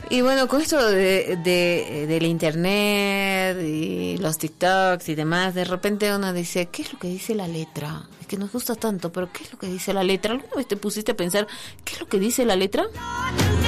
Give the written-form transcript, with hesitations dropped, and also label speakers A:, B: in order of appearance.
A: Y bueno, con esto del internet y los TikToks y demás, de repente uno dice, ¿qué es lo que dice la letra? Es que nos gusta tanto, pero ¿qué es lo que dice la letra? ¿Alguna vez te pusiste a pensar qué es lo que dice la letra?